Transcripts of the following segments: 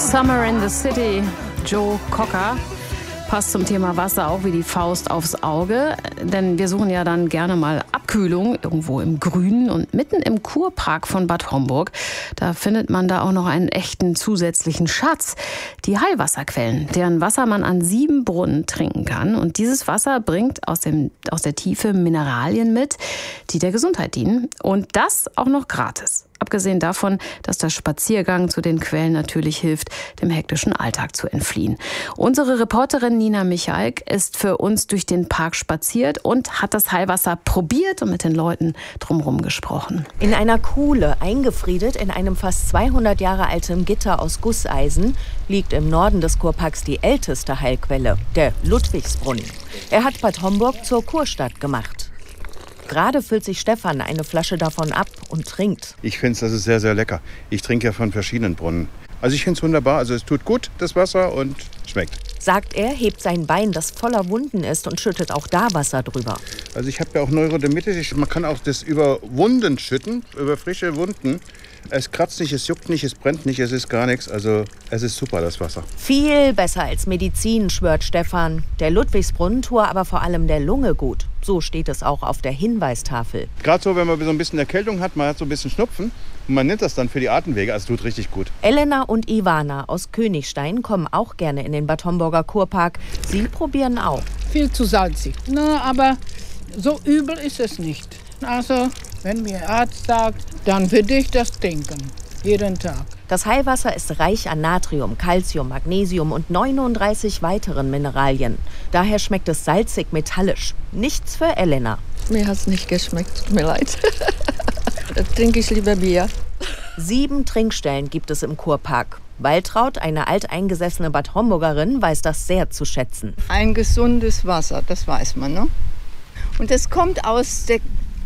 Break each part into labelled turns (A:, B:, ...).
A: Summer in the City, Joe Cocker. Passt zum Thema Wasser auch wie die Faust aufs Auge, denn wir suchen ja dann gerne mal Abkühlung irgendwo im Grünen und mitten im Kurpark von Bad Homburg. Da findet man da auch noch einen echten zusätzlichen Schatz, die Heilwasserquellen, deren Wasser man an 7 Brunnen trinken kann. Und dieses Wasser bringt aus der Tiefe Mineralien mit, die der Gesundheit dienen und das auch noch gratis. Abgesehen davon, dass der Spaziergang zu den Quellen natürlich hilft, dem hektischen Alltag zu entfliehen. Unsere Reporterin Nina Michalk ist für uns durch den Park spaziert und hat das Heilwasser probiert und mit den Leuten drumherum gesprochen.
B: In einer Kuhle, eingefriedet in einem fast 200 Jahre alten Gitter aus Gusseisen, liegt im Norden des Kurparks die älteste Heilquelle, der Ludwigsbrunnen. Er hat Bad Homburg zur Kurstadt gemacht. Gerade füllt sich Stefan eine Flasche davon ab und trinkt.
C: Ich finde es, das ist sehr, sehr lecker. Ich trinke ja von verschiedenen Brunnen. Also ich finde es wunderbar. Also es tut gut, das Wasser, und schmeckt.
B: Sagt er, hebt sein Bein, das voller Wunden ist, und schüttet auch da Wasser drüber.
C: Also ich habe ja auch Neurodermitis. Man kann auch das über Wunden schütten, über frische Wunden. Es kratzt nicht, es juckt nicht, es brennt nicht, es ist gar nichts. Also es ist super, das Wasser.
B: Viel besser als Medizin, schwört Stefan. Der Ludwigsbrunnen tue aber vor allem der Lunge gut. So steht es auch auf der Hinweistafel.
C: Gerade so, wenn man so ein bisschen Erkältung hat, man hat so ein bisschen Schnupfen. Und man nimmt das dann für die Atemwege, also tut richtig gut.
B: Elena und Ivana aus Königstein kommen auch gerne in den Bad Homburger Kurpark. Sie probieren auch.
D: Viel zu salzig. Na, aber so übel ist es nicht. Also, wenn mir Arzt sagt, dann würde ich das trinken. Jeden Tag.
B: Das Heilwasser ist reich an Natrium, Calcium, Magnesium und 39 weiteren Mineralien. Daher schmeckt es salzig-metallisch. Nichts für Elena.
E: Mir hat es nicht geschmeckt, tut mir leid. Da trinke ich lieber Bier.
B: 7 Trinkstellen gibt es im Kurpark. Waltraud, eine alteingesessene Bad Homburgerin, weiß das sehr zu schätzen.
E: Ein gesundes Wasser, das weiß man, ne? Und es kommt aus der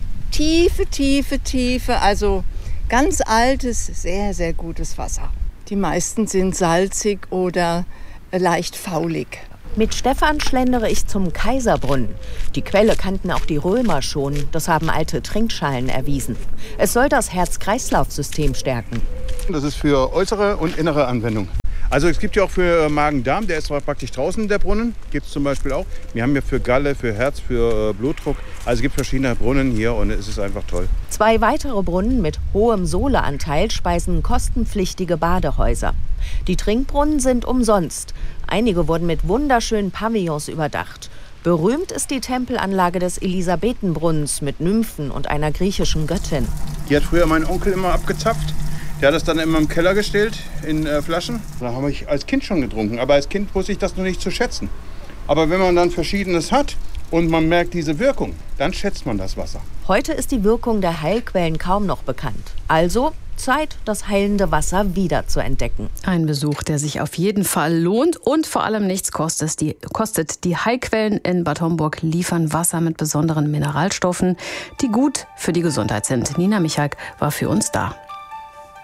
E: Tiefe, also ganz altes, sehr, sehr gutes Wasser. Die meisten sind salzig oder leicht faulig.
B: Mit Stefan schlendere ich zum Kaiserbrunnen. Die Quelle kannten auch die Römer schon. Das haben alte Trinkschalen erwiesen. Es soll das Herz-Kreislauf-System stärken.
C: Das ist für äußere und innere Anwendung. Also es gibt ja auch für Magen-Darm, der ist zwar praktisch draußen, der Brunnen, gibt es zum Beispiel auch. Wir haben ja für Galle, für Herz, für Blutdruck. Also es gibt verschiedene Brunnen hier und es ist einfach toll.
B: 2 weitere Brunnen mit hohem Sohleanteil speisen kostenpflichtige Badehäuser. Die Trinkbrunnen sind umsonst. Einige wurden mit wunderschönen Pavillons überdacht. Berühmt ist die Tempelanlage des Elisabethenbrunnens mit Nymphen und einer griechischen Göttin.
C: Die hat früher mein Onkel immer abgezapft. Der hat das dann immer im Keller gestellt in Flaschen. Da habe ich als Kind schon getrunken. Aber als Kind wusste ich das noch nicht zu schätzen. Aber wenn man dann Verschiedenes hat und man merkt diese Wirkung, dann schätzt man das Wasser.
B: Heute ist die Wirkung der Heilquellen kaum noch bekannt. Also Zeit, das heilende Wasser wieder zu entdecken.
A: Ein Besuch, der sich auf jeden Fall lohnt und vor allem nichts kostet. Die Heilquellen in Bad Homburg liefern Wasser mit besonderen Mineralstoffen, die gut für die Gesundheit sind. Nina Michalk war für uns da.